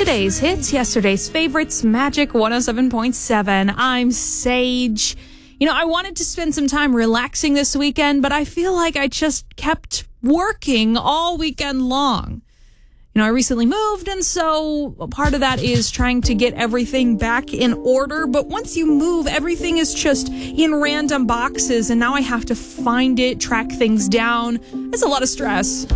Today's hits, yesterday's favorites, Magic 107.7. I'm Sage. I wanted to spend some time relaxing this weekend, but I feel like I just kept working all weekend long. I recently moved, and so part of that is trying to get everything back in order. But once you move, everything is just in random boxes, and now I have to find it, track things down. It's a lot of stress.